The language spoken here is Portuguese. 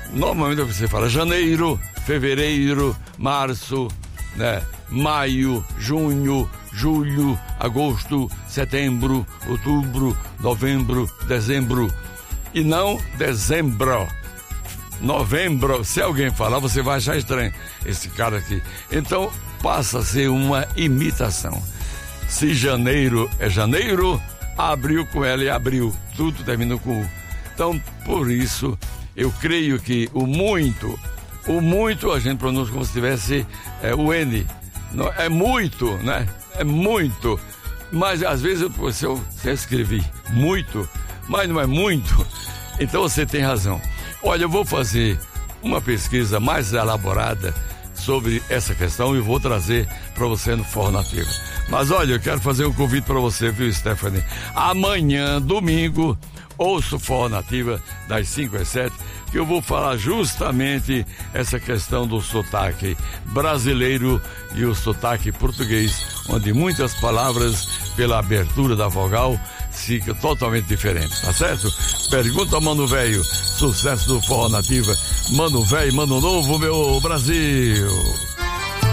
Normalmente você fala janeiro, fevereiro, março, né? Maio, junho, julho, agosto, setembro, outubro, novembro, dezembro. E não dezembro, novembro. Se alguém falar, você vai achar estranho esse cara aqui. Então passa a ser uma imitação. Se janeiro é janeiro, abril com L é abril, tudo termina com U. Então, por isso, eu creio que o muito a gente pronuncia como se tivesse o N. Não, é muito, né? É muito. Mas às vezes eu escrevi muito, mas não é muito. Então você tem razão. Olha, eu vou fazer uma pesquisa mais elaborada sobre essa questão e vou trazer para você no Forró Nativa. Mas olha, eu quero fazer um convite para você, viu, Stephanie? Amanhã, domingo, ouço Forró Nativa das 5 às 7, que eu vou falar justamente essa questão do sotaque brasileiro e o sotaque português, onde muitas palavras, pela abertura da vogal, fica totalmente diferente, tá certo? Pergunta ao Mano Velho, sucesso do Forró Nativa, Mano Velho, Mano Novo, meu Brasil.